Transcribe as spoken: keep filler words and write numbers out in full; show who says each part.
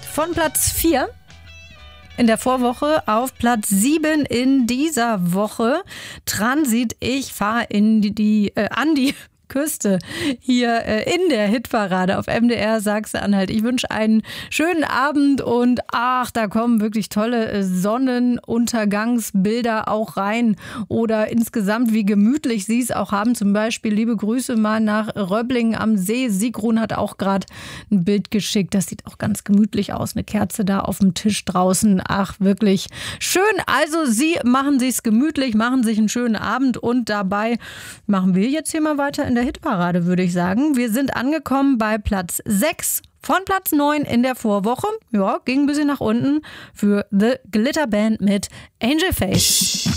Speaker 1: von Platz vier in der Vorwoche auf Platz sieben in dieser Woche. Transit, ich fahre in die, die äh, an die Küste hier äh, in der Hitparade auf M D R Sachsen-Anhalt. Ich wünsche einen schönen Abend und ach, da kommen wirklich tolle äh, Sonnenuntergangsbilder auch rein oder insgesamt, wie gemütlich Sie es auch haben. Zum Beispiel liebe Grüße mal nach Röblingen am See. Sigrun hat auch gerade ein Bild geschickt. Das sieht auch ganz gemütlich aus. Eine Kerze da auf dem Tisch draußen. Ach, wirklich schön. Also Sie machen sich's gemütlich, machen sich einen schönen Abend und dabei machen wir jetzt hier mal weiter in der Hitparade, würde ich sagen. Wir sind angekommen bei Platz sechs von Platz neun in der Vorwoche. Ja, ging ein bisschen nach unten für The Glitter Band mit Angel Face.